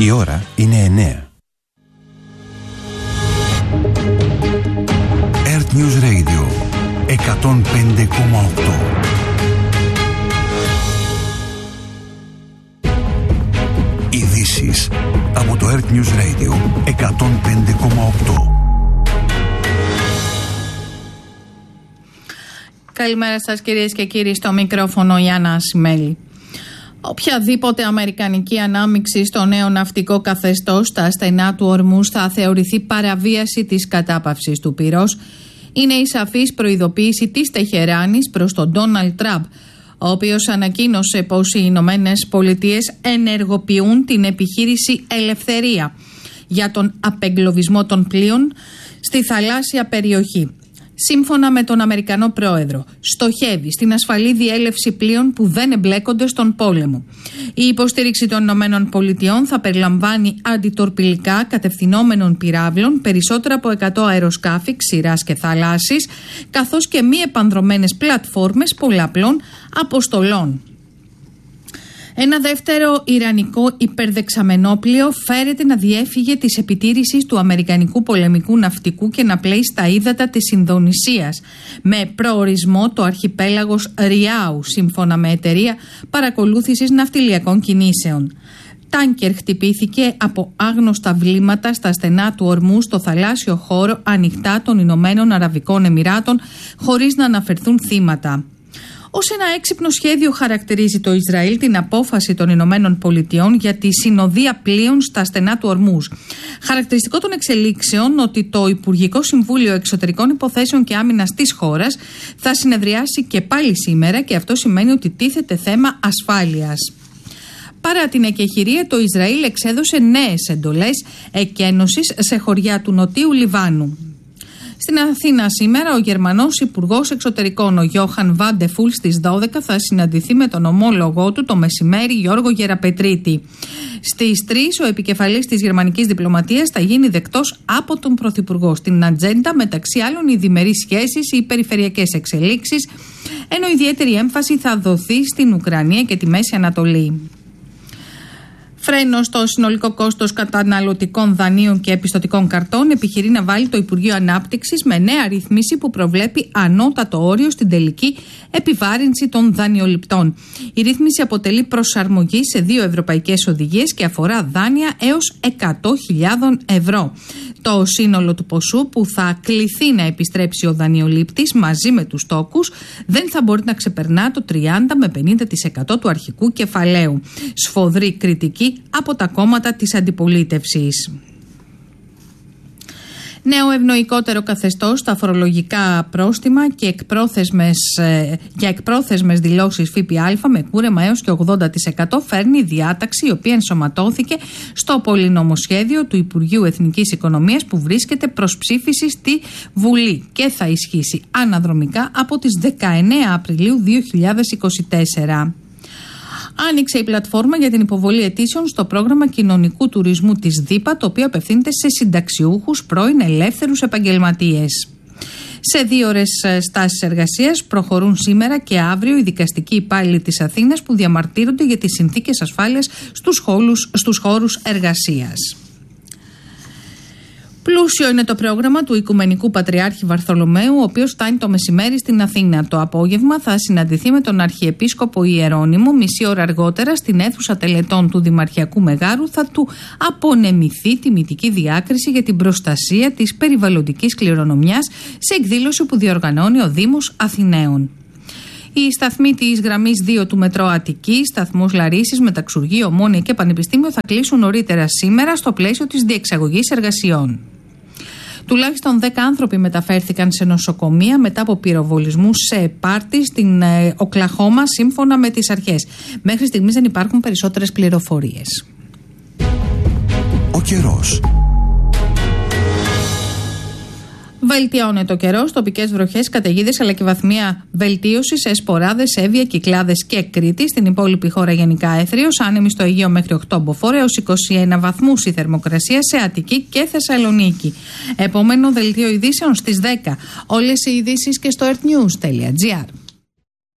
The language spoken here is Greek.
Η ώρα είναι 9. Earth News Radio 105,8. Ειδήσεις από το Earth News Radio 105,8. Καλημέρα σας κυρίες και κύριοι, στο μικρόφωνο η Άννα Ασημέλη. Οποιαδήποτε αμερικανική ανάμειξη στο νέο ναυτικό καθεστώς στα στενά του Ορμούζ θα θεωρηθεί παραβίαση της κατάπαυσης του πυρός. Είναι η σαφής προειδοποίηση της Τεχεράνης προς τον Ντόναλντ Τραμπ, ο οποίος ανακοίνωσε πως οι Ηνωμένες Πολιτείες ενεργοποιούν την επιχείρηση Ελευθερία για τον απεγκλωβισμό των πλοίων στη θαλάσσια περιοχή. Σύμφωνα με τον Αμερικανό πρόεδρο, στοχεύει στην ασφαλή διέλευση πλοίων που δεν εμπλέκονται στον πόλεμο. Η υποστήριξη των Ηνωμένων Πολιτειών θα περιλαμβάνει αντιτορπιλικά κατευθυνόμενων πυράβλων, περισσότερα από 100 αεροσκάφη ξηράς και θαλάσσης, καθώς και μη επανδρωμένες πλατφόρμες πολλαπλών αποστολών. Ένα δεύτερο ιρανικό υπερδεξαμενόπλοιο φέρεται να διέφυγε της επιτήρησης του αμερικανικού πολεμικού ναυτικού και να πλέει στα ύδατα της Ινδονησίας, με προορισμό το αρχιπέλαγος Ριάου, σύμφωνα με εταιρεία παρακολούθησης ναυτιλιακών κινήσεων. Τάνκερ χτυπήθηκε από άγνωστα βλήματα στα στενά του Ορμού στο θαλάσσιο χώρο ανοιχτά των Ηνωμένων Αραβικών Εμιράτων, χωρίς να αναφερθούν θύματα. Ως ένα έξυπνο σχέδιο χαρακτηρίζει το Ισραήλ την απόφαση των Ηνωμένων Πολιτειών για τη συνοδεία πλοίων στα στενά του Ορμούζ. Χαρακτηριστικό των εξελίξεων ότι το Υπουργικό Συμβούλιο Εξωτερικών Υποθέσεων και Άμυνας της χώρας θα συνεδριάσει και πάλι σήμερα, και αυτό σημαίνει ότι τίθεται θέμα ασφάλειας. Παρά την εκεχηρία, το Ισραήλ εξέδωσε νέες εντολές εκένωσης σε χωριά του Νοτίου Λιβάνου. Στην Αθήνα σήμερα ο Γερμανός Υπουργός Εξωτερικών, ο Γιώχαν Βάντε Φούλ, στις 12 θα συναντηθεί με τον ομόλογό του το μεσημέρι, Γιώργο Γεραπετρίτη. Στις 3 ο επικεφαλής της γερμανικής διπλωματίας θα γίνει δεκτός από τον Πρωθυπουργό. Στην ατζέντα, μεταξύ άλλων, οι διμερείς σχέσεις, οι περιφερειακές εξελίξεις, ενώ ιδιαίτερη έμφαση θα δοθεί στην Ουκρανία και τη Μέση Ανατολή. Φρένο στο συνολικό κόστος καταναλωτικών δανείων και επιστωτικών καρτών επιχειρεί να βάλει το Υπουργείο Ανάπτυξης με νέα ρύθμιση που προβλέπει ανώτατο όριο στην τελική επιβάρυνση των δανειοληπτών. Η ρύθμιση αποτελεί προσαρμογή σε 2 ευρωπαϊκές οδηγίες και αφορά δάνεια έως 100.000 ευρώ. Το σύνολο του ποσού που θα κληθεί να επιστρέψει ο δανειολήπτης μαζί με τους τόκους δεν θα μπορεί να ξεπερνά το 30 με 50% του αρχικού κεφαλαίου. Σφοδρή κριτική από τα κόμματα της αντιπολίτευσης. Νέο ευνοϊκότερο καθεστώς στα φορολογικά πρόστιμα και για εκπρόθεσμες δηλώσεις ΦΠΑ με κούρεμα έως και 80% φέρνει η διάταξη, η οποία ενσωματώθηκε στο πολυνομοσχέδιο του Υπουργείου Εθνικής Οικονομίας που βρίσκεται προς ψήφιση στη Βουλή και θα ισχύσει αναδρομικά από τις 19 Απριλίου 2024. Άνοιξε η πλατφόρμα για την υποβολή αιτήσεων στο πρόγραμμα κοινωνικού τουρισμού της ΔΥΠΑ, το οποίο απευθύνεται σε συνταξιούχους, πρώην ελεύθερους επαγγελματίες. Σε 2 ώρες στάσεις εργασίας προχωρούν σήμερα και αύριο οι δικαστικοί υπάλληλοι της Αθήνας που διαμαρτύρονται για τις συνθήκες ασφάλειας στους χώρους εργασίας. Πλούσιο είναι το πρόγραμμα του Οικουμενικού Πατριάρχη Βαρθολομαίου, ο οποίος φτάνει το μεσημέρι στην Αθήνα. Το απόγευμα θα συναντηθεί με τον Αρχιεπίσκοπο Ιερώνυμο. Μισή ώρα αργότερα, στην αίθουσα τελετών του Δημαρχιακού Μεγάρου, θα του απονεμηθεί τιμητική διάκριση για την προστασία της περιβαλλοντικής κληρονομιάς σε εκδήλωση που διοργανώνει ο Δήμος Αθηναίων. Οι σταθμοί της γραμμής 2 του Μετρό Αττικής, σταθμούς Λαρίσης, Μεταξουργείο, Ομόνια και Πανεπιστήμιο θα κλείσουν νωρίτερα σήμερα στο πλαίσιο της διεξαγωγής εργασιών. Τουλάχιστον 10 άνθρωποι μεταφέρθηκαν σε νοσοκομεία μετά από πυροβολισμούς σε πάρτι στην Οκλαχώμα, σύμφωνα με τις αρχές. Μέχρι στιγμής δεν υπάρχουν περισσότερες πληροφορίες. Ο καιρός. Βελτιώνεται ο καιρός, τοπικές βροχές, καταιγίδες αλλά και βαθμία βελτίωση σε Σποράδες, Εύβοια, Κυκλάδες και Κρήτη. Στην υπόλοιπη χώρα γενικά έθριος, άνεμη στο Αιγαίο μέχρι 8 μποφόρ έως 21 βαθμούς η θερμοκρασία σε Αττική και Θεσσαλονίκη. Επόμενο δελτίο ειδήσεων στις 10. Όλες οι ειδήσεις και στο earthnews.gr.